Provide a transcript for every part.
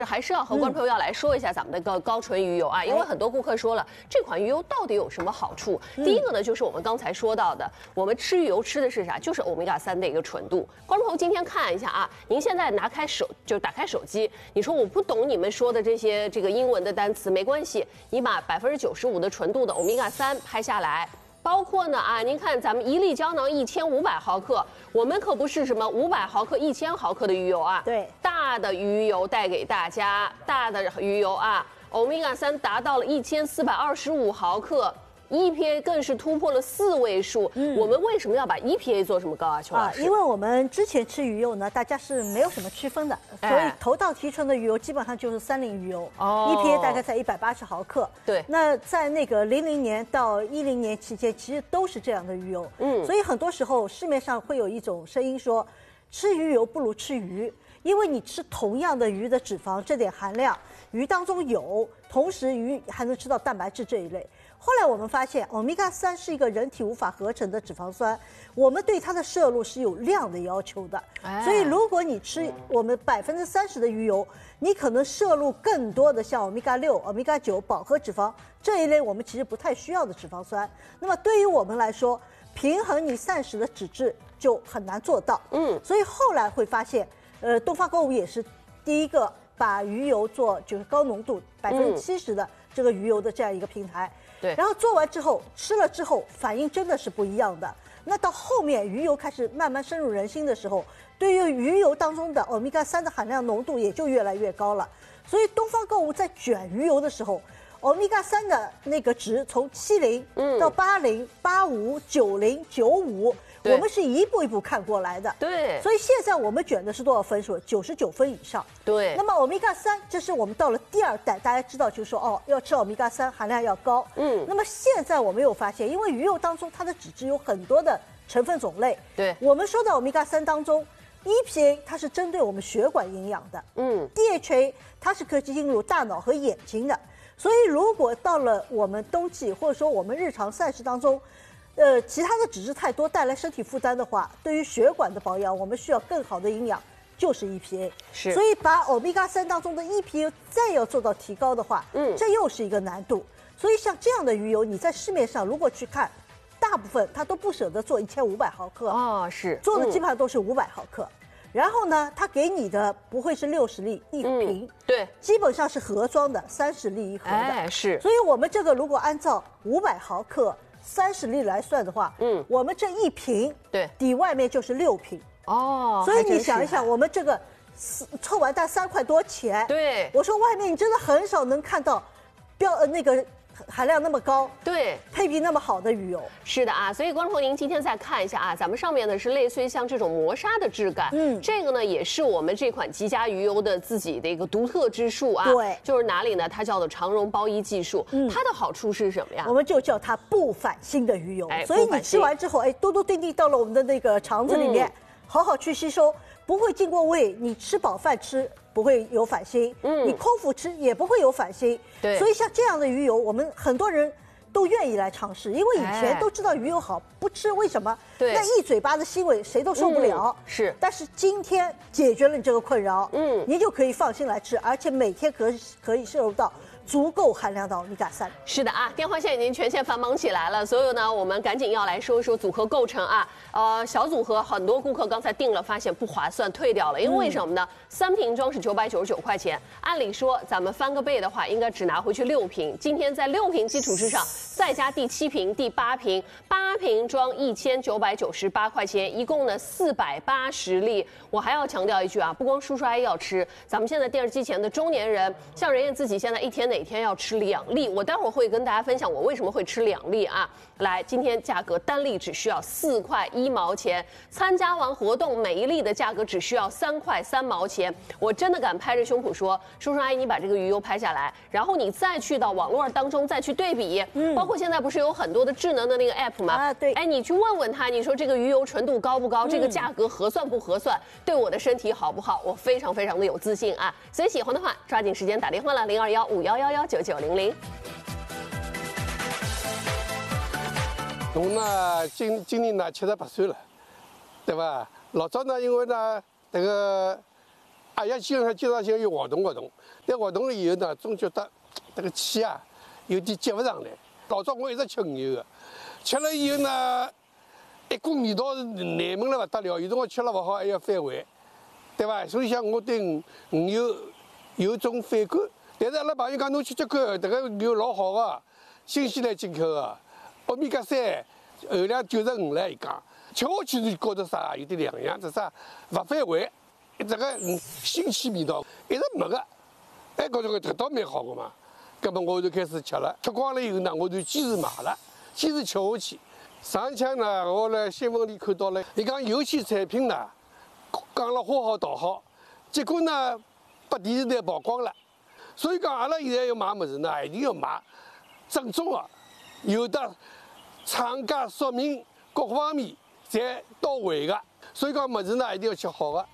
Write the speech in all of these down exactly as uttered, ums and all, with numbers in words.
还是要和观众朋友要来说一下咱们的个高纯鱼油啊，因为很多顾客说了，这款鱼油到底有什么好处？第一个呢，就是我们刚才说到的，我们吃鱼油吃的是啥？就是欧米伽三的一个纯度。观众朋友今天看一下啊，您现在拿开手就打开手机，你说我不懂你们说的这些这个英文的单词，没关系，你把百分之九十五的纯度的欧米伽三拍下来。包括呢啊，您看咱们一粒胶囊一千五百毫克，我们可不是什么五百毫克、一千毫克的鱼油啊， 对， 大的鱼油带给大家，大的鱼油啊，欧米伽三达到了一千四百二十五毫克。E P A 更是突破了四位数。嗯，我们为什么要把 E P A 做这么高啊，邱老师？ 啊，因为我们之前吃鱼油呢，大家是没有什么区分的， 哎、 所以头道提纯的鱼油基本上就是三零鱼油，哦 ，E P A 大概在一百八十毫克。 对， 那在那个零零年到一零年期间，其实都是这样的鱼油。嗯，所以很多时候市面上会有一种声音说，吃鱼油不如吃鱼，因为你吃同样的鱼的脂肪这点含量，鱼当中有，同时鱼还能吃到蛋白质这一类。后来我们发现，欧米伽三是一个人体无法合成的脂肪酸，我们对它的摄入是有量的要求的。哎、所以，如果你吃我们百分之三十的鱼油，你可能摄入更多的像欧米伽六、欧米伽九饱和脂肪这一类我们其实不太需要的脂肪酸。那么对于我们来说，平衡你膳食的脂质就很难做到。嗯，所以后来会发现，呃，东方购物也是第一个把鱼油做就是高浓度百分之七十的这个鱼油的这样一个平台。 对， 然后做完之后吃了之后反应真的是不一样的。那到后面鱼油开始慢慢深入人心的时候，对于鱼油当中的欧米伽三的含量浓度也就越来越高了。所以东方购物在卷鱼油的时候，欧米伽三的那个值从七零到八零、八五、九零、九五，我们是一步一步看过来的。 对， 所以现在我们卷的是多少分数？九十九分以上。 对。 那么欧米伽三，这是我们到了第二代，大家知道就是说哦，要吃欧米伽三含量要高。嗯。那么现在我们又发现，因为鱼油当中它的脂质有很多的成分种类。 对。 我们说的欧米伽三当中 ，E P A 它是针对我们血管营养的。嗯。D H A 它是可以进入大脑和眼睛的。所以如果到了我们冬季或者说我们日常膳食当中，呃，其他的脂质太多带来身体负担的话，对于血管的保养，我们需要更好的营养，就是 E P A。 是， 所以把欧米伽三当中的 E P A 再要做到提高的话，嗯，这又是一个难度。所以像这样的鱼油，你在市面上如果去看，大部分它都不舍得做一千五百毫克哦，是做的基本上都是五百毫克。嗯，然后呢，它给你的不会是六十粒一瓶， 嗯，对， 基本上是盒装的，三十粒一盒的， 哎，是。 所以我们这个如果按照五百毫克三十粒来算的话，嗯，我们这一瓶， 对， 抵外面就是六瓶， 哦， 所以你想一想，我们这个凑完单三块多钱， 对， 我说外面你真的很少能看到标呃那个含量那么高， 对， 配比那么好的鱼油。 是的啊，所以观众朋友您今天再看一下啊，咱们上面呢是类似于像这种磨砂的质感，嗯，这个呢也是我们这款极佳鱼油的自己的一个独特之处啊， 对， 就是哪里呢？它叫做长绒包衣技术，嗯，它的好处是什么呀？ 我们就叫它不反心的鱼油， 哎， 所以你吃完之后，哎，多多丁丁到了我们的那个肠子里面，嗯，好好去吸收，不会经过胃，你吃饱饭吃不会有反心，嗯，你空腹吃也不会有反心， 对， 所以像这样的鱼油，我们很多人都愿意来尝试，因为以前都知道鱼油好，不吃为什么？ 对， 那一嘴巴的腥味谁都受不了， 嗯，是。 但是今天解决了你这个困扰，嗯，你就可以放心来吃，而且每天可可以摄入到足够含量的欧米伽三。 是的啊，电话线已经全线繁忙起来了，所以呢，我们赶紧要来说一说组合构成啊。呃，小组合很多顾客刚才订了，发现不划算，退掉了，因为为什么呢？嗯，三瓶装是九百九十九块钱，按理说咱们翻个倍的话，应该只拿回去六瓶。今天在六瓶基础之上，再加第七瓶、第八瓶，八瓶装一千九百九十八块钱，一共呢四百八十粒。我还要强调一句啊，不光叔叔阿姨要吃，咱们现在电视机前的中年人，像人家自己现在一天哪天要吃两粒，我待会儿会跟大家分享我为什么会吃两粒啊。来，今天价格单粒只需要四块一毛钱，参加完活动每一粒的价格只需要三块三毛钱。我真的敢拍着胸脯说，叔叔阿姨，你把这个鱼油拍下来，然后你再去到网络当中再去对比，嗯，包括现在不是有很多的智能的那个 app 吗？ 啊，对， 哎，你去问问他，你说这个鱼油纯度高不高？嗯，这个价格合算不合算？对我的身体好不好？我非常非常的有自信啊！所以喜欢的话，抓紧时间打电话了，零二幺五幺幺幺九九零零。 我呢，今今年呢七十八岁了，对吧？老早呢，因为呢，这个哎呀，经常经常性要活动活动，但活动了以后呢，总觉得这个气啊有点接不上来。老早我一直吃鱼油的，吃了以后呢，一股味道是难闻了不得了，有辰光吃了不好还要反胃，对吧？所以讲我对鱼鱼油有种反感。但是阿拉朋友讲侬去吃看，这个鱼老好的，新西兰进口的，欧米伽三含量九十五了，伊讲吃下去是觉得啥有点两样，这啥不反胃。这个嗯新鲜味道一直没个，哎，觉着个这倒蛮好的嘛。那么我就开始吃了，吃光了以后呢，我就坚持买了，坚持吃下去。上枪呢，我在新闻里看到了，伊讲有些产品呢，讲了花好道好，结果呢，被电视台曝光了。所以讲，阿拉现在要买物事呢，一定要买正宗的，有的厂家说明各方面侪到位的。所以讲物事呢，一定要吃好的。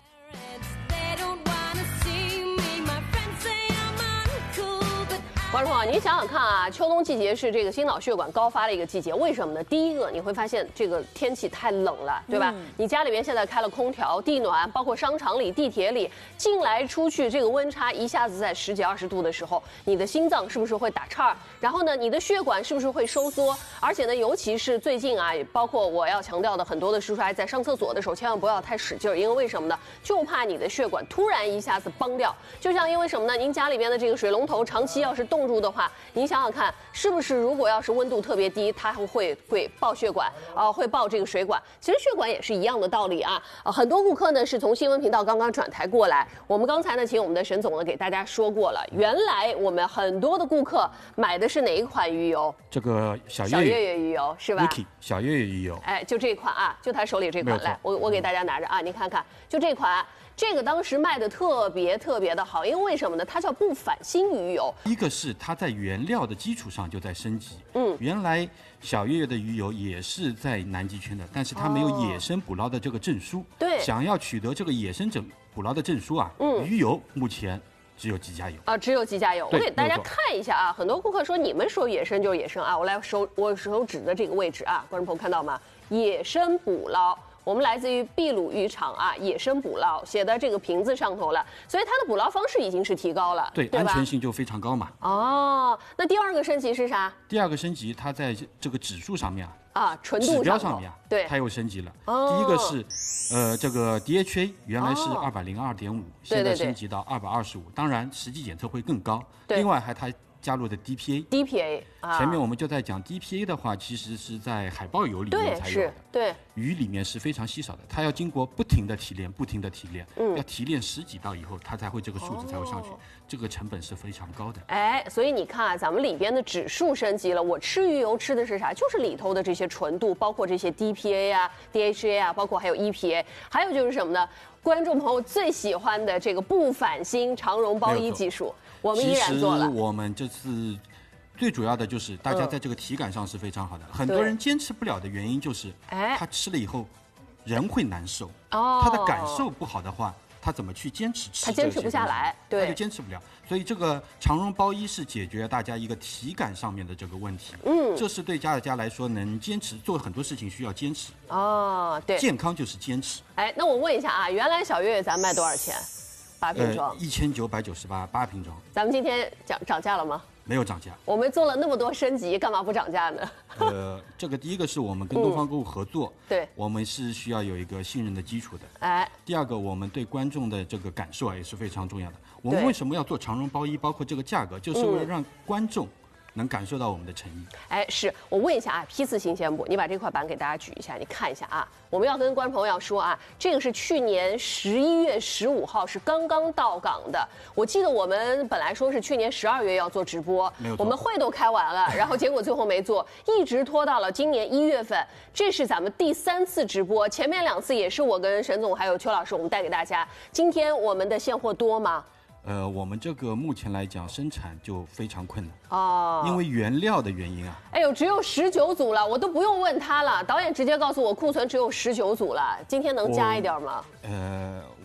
观众朋友，您想想看啊，秋冬季节是这个心脑血管高发的一个季节，为什么呢？第一个，你会发现这个天气太冷了，对吧？嗯、你家里边现在开了空调、地暖，包括商场里、地铁里，进来出去这个温差一下子在十几二十度的时候，你的心脏是不是会打颤？然后呢，你的血管是不是会收缩？而且呢，尤其是最近啊，包括我要强调的很多的叔叔阿姨在上厕所的时候，千万不要太使劲，因为为什么呢？就怕你的血管突然一下子崩掉。就像因为什么呢？您家里边的这个水龙头长期要是冻住的话，您想想看，是不是如果要是温度特别低，它会会爆血管啊、呃，会爆这个水管。其实血管也是一样的道理啊。呃，很多顾客呢是从新闻频道刚刚转台过来，我们刚才呢请我们的沈总呢给大家说过了，原来我们很多的顾客买的是哪一款鱼油？ 这个小月小月月鱼油是吧 ？Vicky 小月月鱼油， 哎，就这款啊，就他手里这款，来，我我给大家拿着啊，您看看，就这款。这个当时卖的特别特别的好，因为为什么呢？它叫不反新鱼油。 一个是它在原料的基础上就在升级。嗯，原来小月月的鱼油也是在南极圈的，但是它没有野生捕捞的这个证书。 对、哦， 想要取得这个野生整捕捞的证书啊，嗯，鱼油目前只有吉家有啊，只有吉家有。我给大家看一下啊，很多顾客说你们说野生就是野生啊，我来手我手指的这个位置啊，观众朋友看到吗？野生捕捞。我们来自于秘鲁渔场啊，野生捕捞写在这个瓶子上头了，所以它的捕捞方式已经是提高了， 对， 对安全性就非常高嘛。 哦，那第二个升级是啥？ 第二个升级，它在这个指数上面啊， 啊，纯度指标上面啊， 对， 它又升级了。 哦、 第一个是，呃，这个 D H A 原来是二百零二点五，现在升级到二百二十五，当然实际检测会更高。另外还它加入的 D P A，D P A， 啊， 前面我们就在讲 D P A 的话，其实是在海豹油里面才有的， 对， 鱼里面是非常稀少的，它要经过不停的提炼，不停的提炼，嗯，要提炼十几道以后，它才会这个数字才会上去，哦、这个成本是非常高的。 哎，所以你看啊，咱们里边的指数升级了，我吃鱼油吃的是啥？就是里头的这些纯度，包括这些 D P A 啊、D H A 啊，包括还有 E P A， 还有就是什么呢？观众朋友最喜欢的这个不反新长绒包衣技术。我们依然做了。 其实我们这次最主要的就是大家在这个体感上是非常好的。嗯、很多人坚持不了的原因就是，哎，他吃了以后人会难受。哦。他的感受不好的话，他怎么去坚持吃？ 他坚持不下来，对， 他就坚持不了。所以这个长绒包衣是解决大家一个体感上面的这个问题。嗯。这是对家家来说能坚持做很多事情需要坚持。 哦，对。 健康就是坚持。 哎，那我问一下啊，原来小月月咱卖多少钱？八瓶装， 一千九百九十八，八瓶装。 咱们今天涨涨价了吗？ 没有涨价。 我们做了那么多升级，干嘛不涨价呢？ 呃，这个第一个是我们跟东方购物合作， 嗯、对， 我们是需要有一个信任的基础的。 哎， 第二个，我们对观众的这个感受啊也是非常重要的。我们为什么要做长绒包衣？包括这个价格，就是为了让观众能感受到我们的诚意。 哎，是我问一下啊，批次新鲜不？你把这块板给大家举一下，你看一下啊。我们要跟观众朋友说啊，这个是去年十一月十五号是刚刚到港的。我记得我们本来说是去年十二月要做直播，我们会都开完了，然后结果最后没做，一直拖到了今年一月份。这是咱们第三次直播，前面两次也是我跟沈总还有邱老师我们带给大家。今天我们的现货多吗？ 呃，我们这个目前来讲生产就非常困难哦，因为原料的原因啊。 哎呦，只有十九组了，我都不用问他了，导演直接告诉我库存只有十九组了，今天能加一点吗？ 呃，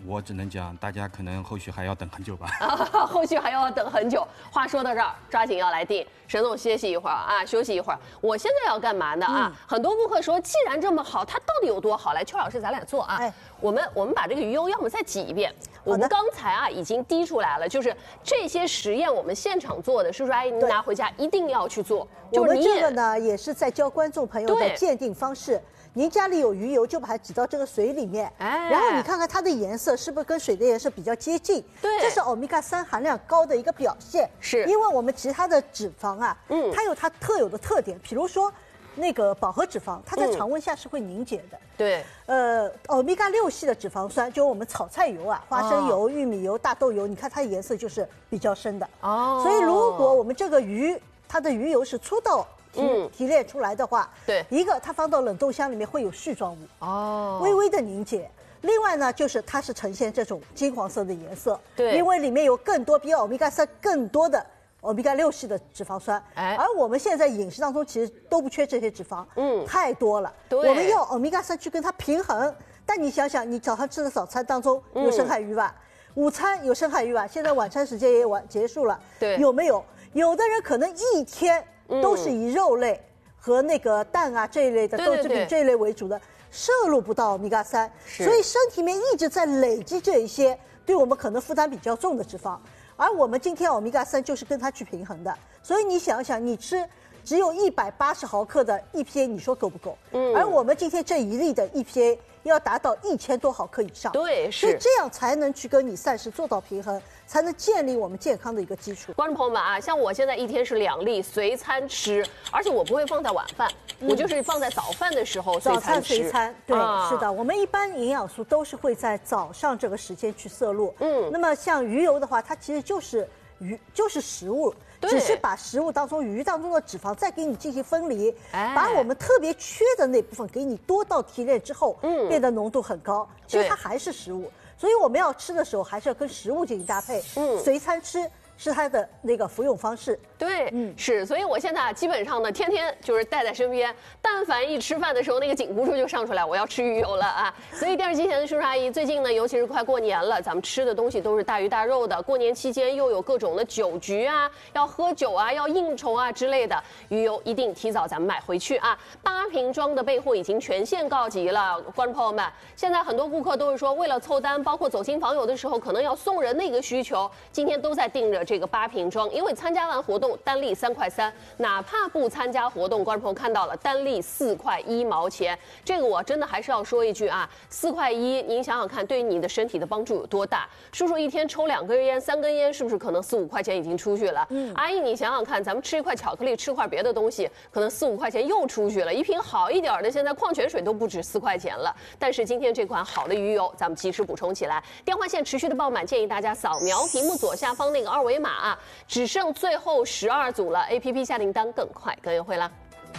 我只能讲，大家可能后续还要等很久吧。 啊，后续还要等很久。话说到这儿，抓紧要来定。沈总歇息一会儿啊，休息一会儿。我现在要干嘛呢啊？嗯、很多顾客说，既然这么好，它到底有多好？来，邱老师，咱俩做啊。哎，我们我们把这个鱼油要么再挤一遍。我们刚才啊已经滴出来了，就是这些实验我们现场做的，叔叔阿姨您拿回家一定要去做。 我们这个呢也是在教观众朋友的鉴定方式。您家里有鱼油，就把它挤到这个水里面，哎，然后你看看它的颜色是不是跟水的颜色比较接近？对，这是欧米伽三含量高的一个表现。是，因为我们其他的脂肪啊，嗯，它有它特有的特点，比如说那个饱和脂肪，它在常温下是会凝结的。对，呃，欧米伽六系的脂肪酸，就我们炒菜油啊，花生油、玉米油、大豆油，你看它的颜色就是比较深的。哦，所以如果我们这个鱼，它的鱼油是粗豆。嗯，提炼出来的话，对，一个它放到冷冻箱里面会有絮状物，哦，微微的凝结。另外呢，就是它是呈现这种金黄色的颜色，对，因为里面有更多比欧米伽三更多的欧米伽六系的脂肪酸，哎，而我们现在饮食当中其实都不缺这些脂肪，嗯，太多了，对，我们要欧米伽三去跟它平衡。但你想想，你早上吃的早餐当中有深海鱼吧，嗯、午餐有深海鱼吧，现在晚餐时间也晚结束了，对，有没有？有的人可能一天。都是以肉类和那个蛋啊这一类的豆制品这一类为主的，摄入不到欧米伽三，所以身体里面一直在累积这一些对我们可能负担比较重的脂肪，而我们今天欧米伽三就是跟它去平衡的。所以你想想，你吃只有一百八十毫克的 E P A， 你说够不够？嗯，而我们今天这一粒的 E P A 要达到一千多毫克以上，对，是，所以这样才能去跟你膳食做到平衡。才能建立我们健康的一个基础。观众朋友们啊，像我现在一天是两粒随餐吃，而且我不会放在晚饭，嗯、我就是放在早饭的时候随餐吃。早餐随餐，对，啊、是的，我们一般营养素都是会在早上这个时间去摄入。嗯，那么像鱼油的话，它其实就是鱼，就是食物。只是把食物当中鱼当中的脂肪再给你进行分离，哎、把我们特别缺的那部分给你多到提炼之后，嗯，变得浓度很高。其实它还是食物，所以我们要吃的时候还是要跟食物进行搭配，嗯，随餐吃是它的那个服用方式。对，嗯，是，所以我现在啊，基本上呢，天天就是带在身边，但凡一吃饭的时候，那个紧箍咒就上出来，我要吃鱼油了啊！所以电视机前的叔叔阿姨，最近呢，尤其是快过年了，咱们吃的东西都是大鱼大肉的。过年期间又有各种的酒局啊，要喝酒啊，要应酬啊之类的，鱼油一定提早咱们买回去啊！八瓶装的备货已经全线告急了，观众朋友们，现在很多顾客都是说，为了凑单，包括走亲访友的时候，可能要送人的一个需求，今天都在订着这个八瓶装，因为参加完活动。单粒三块三，哪怕不参加活动，观众朋友看到了，单粒四块一毛钱。这个我真的还是要说一句啊，四块一，您想想看，对于你的身体的帮助有多大？叔叔一天抽两根烟、三根烟，是不是可能四五块钱已经出去了？嗯，阿姨你想想看，咱们吃一块巧克力，吃块别的东西，可能四五块钱又出去了。一瓶好一点的，现在矿泉水都不止四块钱了。但是今天这款好的鱼油，咱们及时补充起来。电话线持续的爆满，建议大家扫描屏幕左下方那个二维码啊，只剩最后十二组了 ，A P P 下订单更快更优惠啦。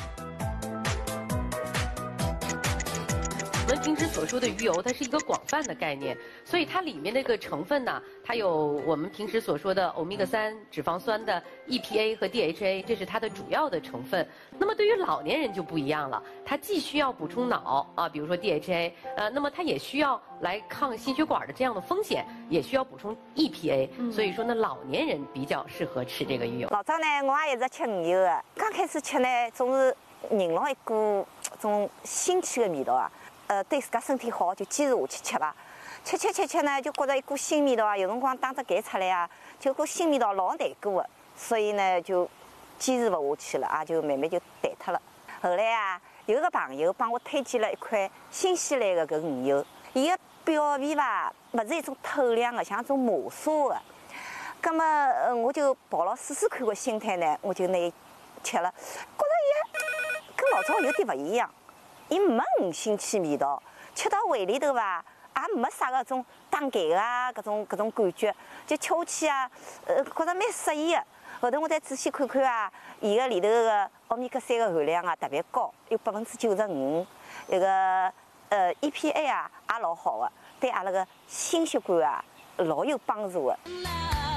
我们平时所说的鱼油，它是一个广泛的概念，所以它里面那个成分呢，它有我们平时所说的欧米伽三脂肪酸的 E P A 和 D H A， 这是它的主要的成分。那么对于老年人就不一样了，它既需要补充脑啊，比如说 D H A， 呃，那么它也需要来抗心血管的这样的风险，也需要补充 E P A，、嗯、所以说呢，老年人比较适合吃这个鱼油。 老早呢，我也一直吃鱼油的，刚开始吃呢，总是闻了一股种新奇的味道啊。呃，对自家身体好，就坚持下去吃吧。吃吃吃吃呢，就觉着一股新味道啊。有辰光打只嗝出来啊，就股新味道老难过的，所以呢就坚持不下去了啊，就慢慢就淡脱了。后来啊，有个朋友帮我推荐了一款新西兰的搿鱼油，伊个表皮吧，不是一种透亮的，像一种磨砂的。葛么，呃，我就抱了试试看个心态呢，我就拿吃了，觉着伊跟老早有点不一样。伊没五星气味道，吃到胃里头吧，也没啥个种打嗝啊，搿种搿种感觉，就吃下去啊，呃，觉着蛮适意的。后头我再仔细看看啊，伊个里头个欧米伽三个含量啊特别高，有百分之九十五，那个呃 E P A 啊也老好的，对阿拉个心血管啊老有帮助的。